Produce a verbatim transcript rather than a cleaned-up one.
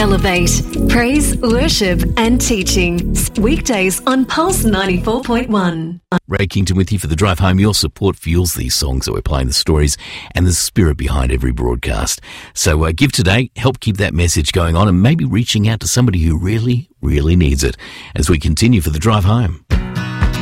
Elevate. Praise, worship and teaching. Weekdays on Pulse ninety-four point one. Ray Kington with you for the drive home. Your support fuels these songs that we're playing, the stories and the spirit behind every broadcast. So uh, give today, help keep that message going on, and maybe reaching out to somebody who really, really needs it as we continue for the drive home.